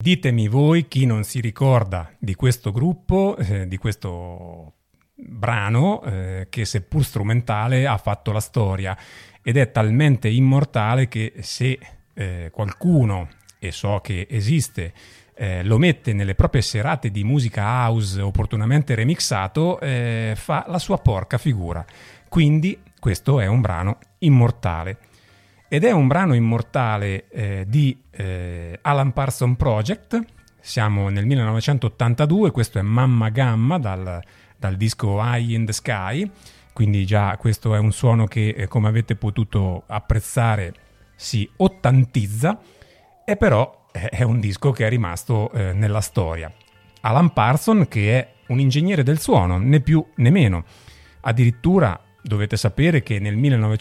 Ditemi voi chi non si ricorda di questo gruppo, di questo brano che seppur strumentale ha fatto la storia ed è talmente immortale che se qualcuno, e so che esiste, lo mette nelle proprie serate di musica house opportunamente remixato, fa la sua porca figura. Quindi questo è un brano immortale. Ed è un brano immortale di Alan Parsons Project. Siamo nel 1982, questo è Mamma Gamma dal disco Eye in the Sky, quindi già questo è un suono che, come avete potuto apprezzare, si ottantizza, e però è un disco che è rimasto nella storia. Alan Parsons, che è un ingegnere del suono, né più né meno, addirittura dovete sapere che nel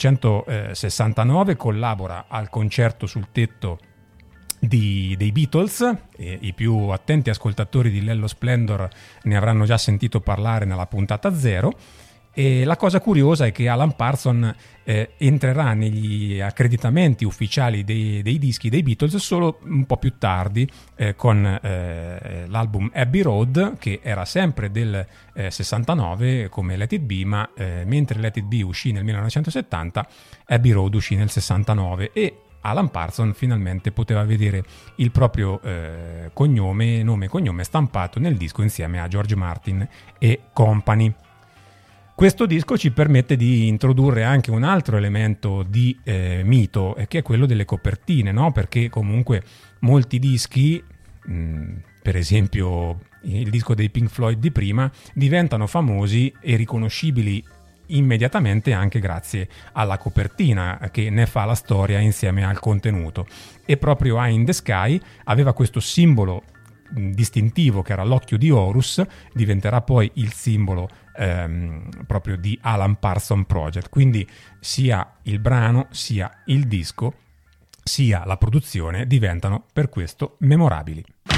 1969 collabora al concerto sul tetto dei Beatles, e i più attenti ascoltatori di Lello Splendor ne avranno già sentito parlare nella puntata 0. E la cosa curiosa è che Alan Parsons entrerà negli accreditamenti ufficiali dei dischi dei Beatles solo un po' più tardi, con l'album Abbey Road, che era sempre del 69 come Let It Be, ma mentre Let It Be uscì nel 1970, Abbey Road uscì nel 69 e Alan Parsons finalmente poteva vedere il proprio nome e cognome stampato nel disco insieme a George Martin e company. Questo disco ci permette di introdurre anche un altro elemento di mito, che è quello delle copertine, no? Perché comunque molti dischi, per esempio il disco dei Pink Floyd di prima, diventano famosi e riconoscibili immediatamente anche grazie alla copertina, che ne fa la storia insieme al contenuto. E proprio Eye in the Sky aveva questo simbolo distintivo che era l'occhio di Horus, diventerà poi il simbolo proprio di Alan Parsons Project. Quindi sia il brano, sia il disco, sia la produzione diventano per questo memorabili.